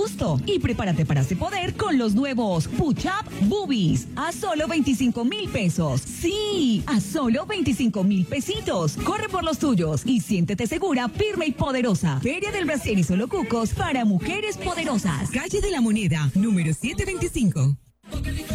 gusto. Y prepárate para ese poder con los nuevos Push Up Boobies a solo 25,000 pesos. Sí, a solo 25,000 pesitos. Corre por los tuyos y siéntete segura, firme y poderosa. Feria del Brasier y Solo Cucos para mujeres poderosas. Calle de la Moneda, número 725.